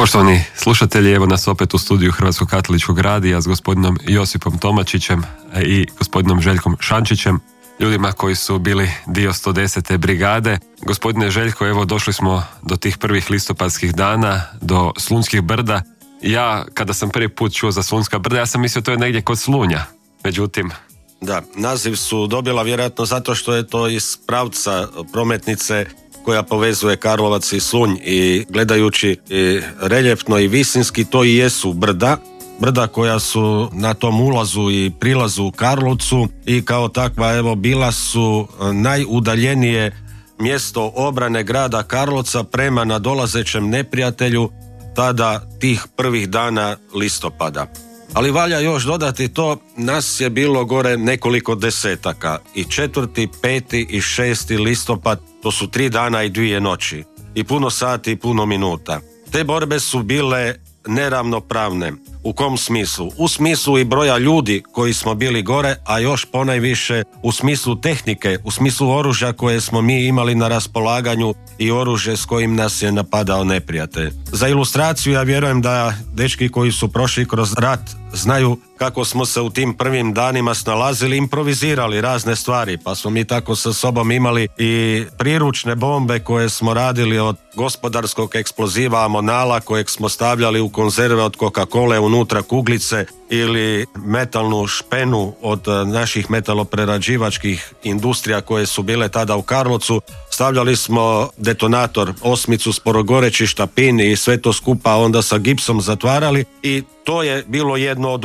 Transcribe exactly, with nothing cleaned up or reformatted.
Poštovani slušatelji, evo nas opet u studiju Hrvatskog katoličkog radija s gospodinom Josipom Tomačićem i gospodinom Željkom Šančićem, ljudima koji su bili dio sto desete brigade. Gospodine Željko, evo došli smo do tih prvih listopadskih dana, do Slunjskih brda. Ja, kada sam prvi put čuo za Slunjska brda, ja sam mislio to je negdje kod Slunja. Međutim... Da, naziv su dobila vjerojatno zato što je to iz pravca prometnice koja povezuje Karlovac i Slunj, i gledajući i reljefno i visinski to i jesu brda. Brda koja su na tom ulazu i prilazu u Karlovcu i kao takva evo bila su najudaljenije mjesto obrane grada Karlovca prema nadolazećem neprijatelju tada tih prvih dana listopada. Ali valja još dodati to, nas je bilo gore nekoliko desetaka, i četvrti, peti i šesti listopad, to su tri dana i dvije noći, i puno sati i puno minuta. Te borbe su bile neravnopravne. U kom smislu? U smislu i broja ljudi koji smo bili gore, a još ponajviše u smislu tehnike, u smislu oružja koje smo mi imali na raspolaganju i oružje s kojim nas je napadao neprijatelj. Za ilustraciju, ja vjerujem da dečki koji su prošli kroz rat znaju kako smo se u tim prvim danima snalazili, improvizirali razne stvari, pa smo mi tako sa sobom imali i priručne bombe koje smo radili od gospodarskog eksploziva amonala kojeg smo stavljali u konzerve od Coca-Cole unutra kuglice, ili metalnu špenu od naših metaloprerađivačkih industrija koje su bile tada u Karlovcu. Stavljali smo detonator, osmicu, sporogoreći štapin i sve to skupa onda sa gipsom zatvarali, i to je bilo jedno od